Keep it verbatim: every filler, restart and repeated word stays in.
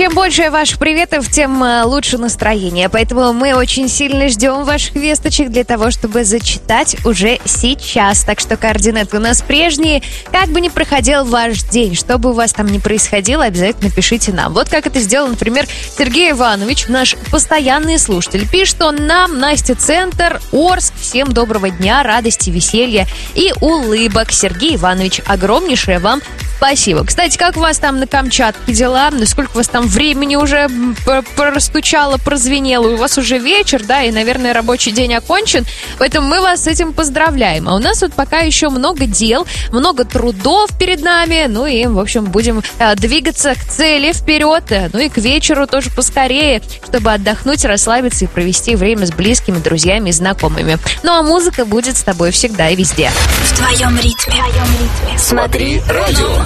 Чем больше ваших приветов, тем лучше настроение. Поэтому мы очень сильно ждем ваших весточек для того, чтобы зачитать уже сейчас. Так что координаты у нас прежние. Как бы ни проходил ваш день, что бы у вас там ни происходило, обязательно пишите нам. Вот как это сделал, например, Сергей Иванович, наш постоянный слушатель. Пишет он нам: Настя, Центр, Орск. Всем доброго дня, радости, веселья и улыбок. Сергей Иванович, огромнейшее вам спасибо. Кстати, как у вас там на Камчатке дела? Сколько у вас там времени уже простучало, прозвенело? У вас уже вечер, да, и, наверное, рабочий день окончен. Поэтому мы вас с этим поздравляем. А у нас вот пока еще много дел, много трудов перед нами. Ну и, в общем, будем двигаться к цели вперед. Ну и к вечеру тоже поскорее, чтобы отдохнуть, расслабиться и провести время с близкими, друзьями и знакомыми. Ну а музыка будет с тобой всегда и везде. В твоем ритме. В твоем ритме. Смотри радио.